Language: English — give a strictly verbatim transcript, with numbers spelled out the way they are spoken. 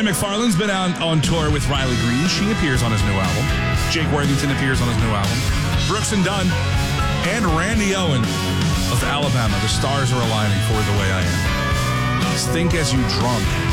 Marty McFarlane's been on, on tour with Riley Green. She appears on his new album. Jake Worthington appears on his new album. Brooks and Dunn and Randy Owen of Alabama. The stars are aligning for The Way I Am. Think As You Drunk